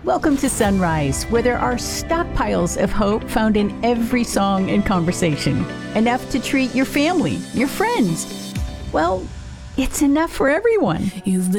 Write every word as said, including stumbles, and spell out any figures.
Welcome to Sunrise, where there are stockpiles of hope found in every song and conversation. Enough to treat your family, your friends. Well, it's enough for everyone. You've